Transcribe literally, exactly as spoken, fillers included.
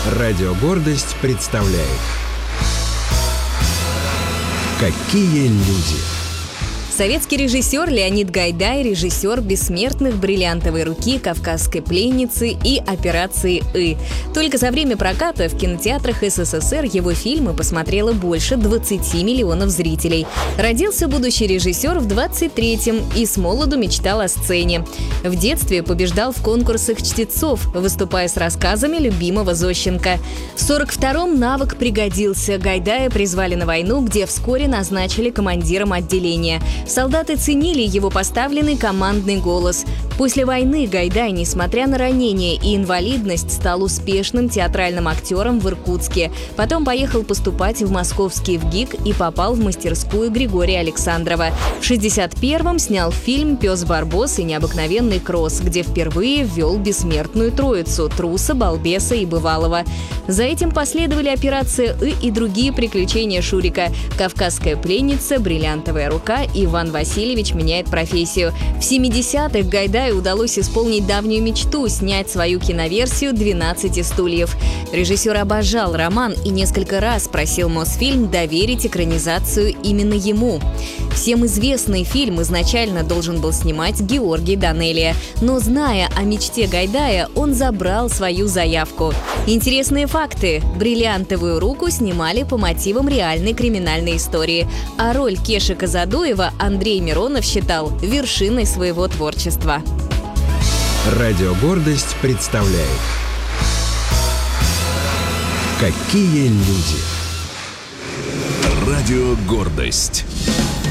Радио «Гордость» представляет «Какие люди». Советский режиссер Леонид Гайдай – режиссер «Бессмертных», «Бриллиантовой руки», «Кавказской пленницы» и «Операции И». Только за время проката в кинотеатрах СССР его фильмы посмотрело больше двадцати миллионов зрителей. Родился будущий режиссер в двадцать третьем и с молоду мечтал о сцене. В детстве побеждал в конкурсах чтецов, выступая с рассказами любимого Зощенко. В сорок втором навык пригодился. Гайдая призвали на войну, где вскоре назначили командиром отделения. Солдаты ценили его поставленный командный голос. После войны Гайдай, несмотря на ранения и инвалидность, стал успешным театральным актером в Иркутске. Потом поехал поступать в московский ВГИК и попал в мастерскую Григория Александрова. В шестьдесят первом снял фильм «Пес Барбос и необыкновенный Кросс», где впервые ввел бессмертную троицу – труса, балбеса и бывалого. За этим последовали «Операция И» и другие приключения Шурика – «Кавказская пленница», «Бриллиантовая рука» и «Иван Васильевич меняет профессию». В семидесятых Гайдаю удалось исполнить давнюю мечту – снять свою киноверсию «двенадцати стульев». Режиссер обожал роман и несколько раз просил Мосфильм доверить экранизацию именно ему. Всем известный фильм изначально должен был снимать Георгий Данелия, но, зная о мечте Гайдая, он забрал свою заявку. Интересные факты. «Бриллиантовую руку» снимали по мотивам реальной криминальной истории, а роль Кеши Казадоева Андрей Миронов считал вершиной своего творчества. Радио «Гордость» представляет «Какие люди». Радио «Гордость».